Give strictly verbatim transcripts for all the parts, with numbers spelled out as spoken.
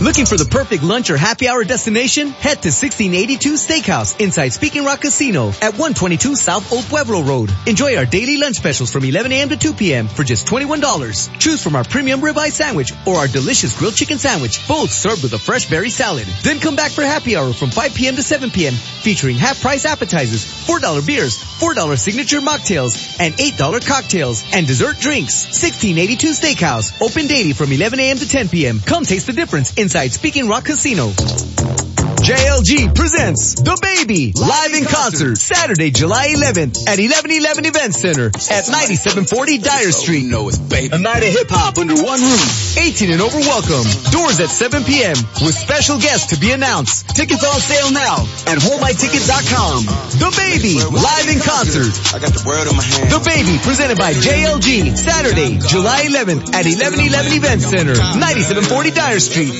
Looking for the perfect lunch or happy hour destination? Head to sixteen eighty-two Steakhouse inside Speaking Rock Casino at one twenty-two South Old Pueblo Road. Enjoy our daily lunch specials from eleven a.m. to two p.m. for just twenty-one dollars. Choose from our premium ribeye sandwich or our delicious grilled chicken sandwich, both served with a fresh berry salad. Then come back for happy hour from five p.m. to seven p.m. featuring half-price appetizers, four dollar beers, four dollar signature mocktails, and eight dollar cocktails and dessert drinks. sixteen eighty-two Steakhouse, open daily from eleven a.m. to ten p.m. Come taste the difference inside Speaking Rock Casino. J L G presents The Baby live in concert Saturday, July eleventh at eleven eleven Event Center at ninety-seven forty Dyer Street. A night of hip-hop under one roof. eighteen and over welcome. Doors at seven p.m. with special guests to be announced. Tickets on sale now at hold my ticket dot com. The Baby live in concert. I got the world in my hand. The Baby presented by J L G Saturday, July eleventh at eleven eleven Event Center, ninety-seven forty Dyer Street.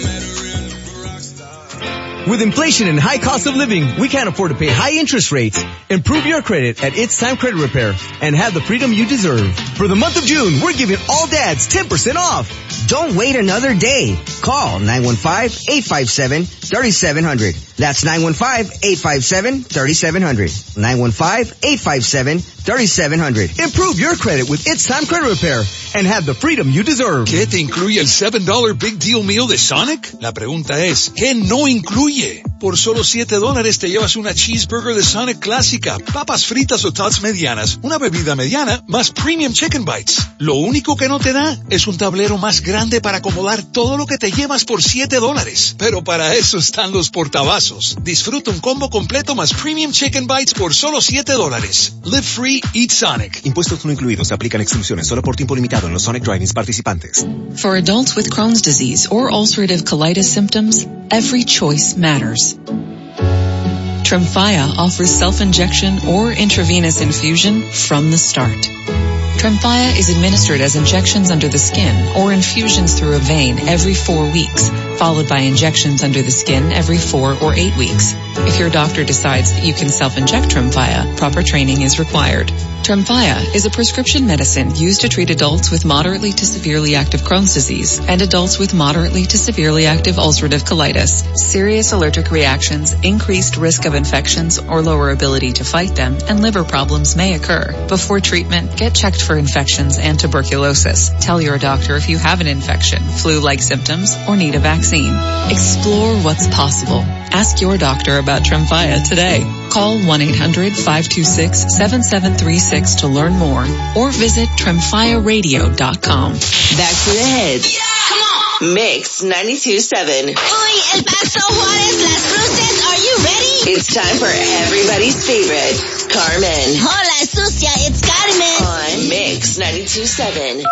With inflation and high cost of living, we can't afford to pay high interest rates. Improve your credit at It's Time Credit Repair and have the freedom you deserve. For the month of June, we're giving all dads ten percent off. Don't wait another day. Call nine one five, eight five seven, three seven zero zero. That's nine one five, eight five seven, three seven zero zero. nine one five, eight five seven, three seven zero zero. Improve your credit with It's Time Credit Repair and have the freedom you deserve. ¿Qué te incluye el seven dollar Big Deal Meal de Sonic? La pregunta es, ¿qué no incluye? Por solo siete dólares te llevas una cheeseburger de Sonic clásica, papas fritas o tots medianas, una bebida mediana, más premium chicken bites. Lo único que no te da es un tablero más grande para acomodar todo lo que te llevas por siete dólares. Pero para eso están los portavasos. Disfruta un combo completo más premium chicken bites por solo siete dólares. Live free, eat Sonic. Impuestos no incluidos. Se aplican exclusiones solo por tiempo limitado en los Sonic Drive-ins participantes. For adults with Crohn's disease or ulcerative colitis symptoms, every choice matters. Tremfya offers self-injection or intravenous infusion from the start. Tremfya is administered as injections under the skin or infusions through a vein every four weeks, followed by injections under the skin every four or eight weeks. If your doctor decides that you can self-inject Tremfya, proper training is required. Tremfya is a prescription medicine used to treat adults with moderately to severely active Crohn's disease and adults with moderately to severely active ulcerative colitis. Serious allergic reactions, increased risk of infections or lower ability to fight them, and liver problems may occur. Before treatment, get checked for infections and tuberculosis. Tell your doctor if you have an infection, flu-like symptoms, or need a vaccine. Explore what's possible. Ask your doctor about Tremfya today. Call one eight hundred, five two six, seven seven three six to learn more or visit tremfya radio dot com. Back to the heads. Yeah! Come on! Mix ninety-two point seven. Uy, El Paso, Juarez, Las Cruces, are you ready? It's time for everybody's favorite, Carmen. Hola, sucia, it's Carmen. On Mix ninety-two point seven.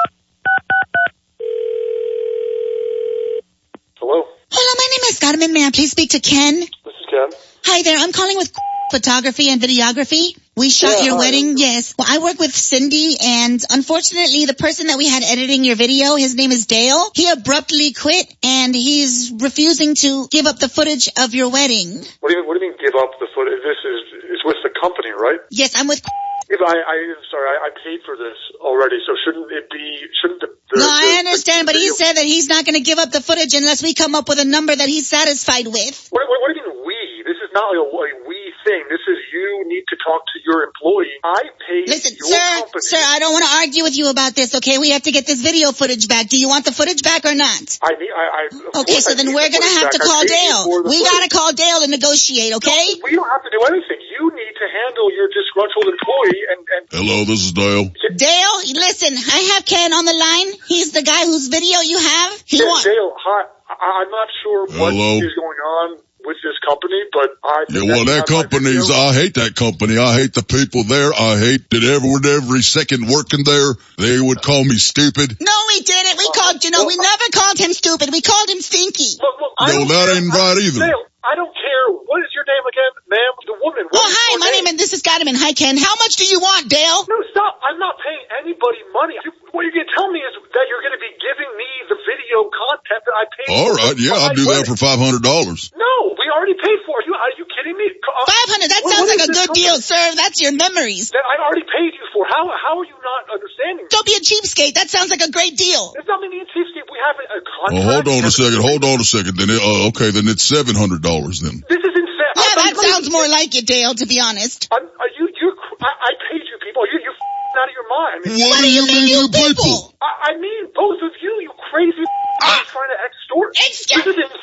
Hello? Hola, my name is Carmen. May I please speak to Ken? This is Ken. Hi there, I'm calling with photography and videography. We shot Yeah, your hi. wedding, yes. Well, I work with Cindy, and unfortunately, the person that we had editing your video, his name is Dale. He abruptly quit, and he's refusing to give up the footage of your wedding. What do you, what do you mean give up the footage? This is, is with the company, right? Yes, I'm with... If I, I, sorry, I, I paid for this already, so shouldn't it be, shouldn't the... the No, I the, understand, the, but he said that he's not going to give up the footage unless we come up with a number that he's satisfied with. What, what, what do you mean we? This is not a, a we thing. This is you need to talk to your employee. I paid Listen, your sir, company. sir, I don't want to argue with you about this, okay? We have to get this video footage back. Do you want the footage back or not? I need, I, I, of Okay, course so I then need we're the going to footage have to back. I call paid you Dale. for the We footage. got to call Dale to negotiate, okay? No, we don't have to do anything. You need to handle your disgruntled employee and, and Hello, this is Dale. Dale, listen, I have Ken on the line. He's the guy whose video you have. He Dale, wa- Dale, hi. I, I'm not sure what Hello? is going on with this company, but I... Yeah, well, that that's not my company's, video. I hate that company. I hate the people there. I hate that everyone, every second working there, they would call me stupid. No, we didn't. We called, you know, we never called him stupid. We called him stinky. Look, look, I No, don't that care. ain't right either. Dale, I don't care. What is your name again, ma'am? The woman. What Oh, is hi, your my name is, this is Gottman. Hi, Ken. How much do you want, Dale? No, stop. I'm not paying anybody money. You, what you're going to tell me is that you're going to be giving me the video content that I paid All for. right, yeah, I'll do that for five hundred dollars. No, we already paid for it. You, are you kidding me? Five hundred. That What- sounds what like is a this good company? deal, sir. That's your memories. That I already paid you for. How how are you not understanding? Don't be a cheapskate. That sounds like a great deal. It's not meaning cheapskate. We have a, a contract. Oh, hold on a second. Hold on a second. Then, it, uh, okay, then it's seven hundred dollars then. This is insane. Yeah, I, that sounds more like it, Dale, to be honest. I'm, are you, you, I, I paid you people. You, you're f***ing out of your mind. I mean, What, What do you mean, you people? I, I mean, both of you, you crazy I'm trying to extort. Excuse- This is